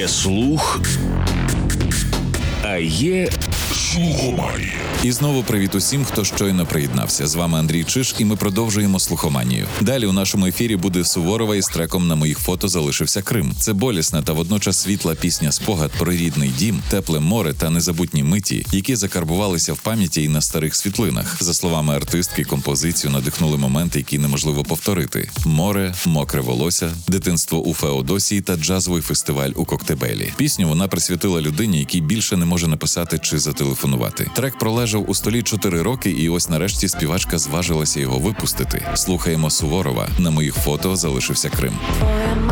слух, а є слухоманія. І знову привіт усім, хто щойно приєднався. З вами Андрій Чиш, і ми продовжуємо слухоманію. Далі у нашому ефірі буде Суворова із треком «На моїх фото залишився Крим». Це болісна та водночас світла пісня-спогад про рідний дім, тепле море та незабутні миті, які закарбувалися в пам'яті і на старих світлинах. За словами артистки, композицію надихнули моменти, які неможливо повторити: море, мокре волосся, дитинство у Феодосії та джазовий фестиваль у Коктебелі. Пісню вона присвятила людині, який більше не може написати чи зателефонувати. Трек пролежав у столі 4 роки, і ось нарешті співачка зважилася його випустити. Слухаємо Суворова. «На моїх фото залишився Крим».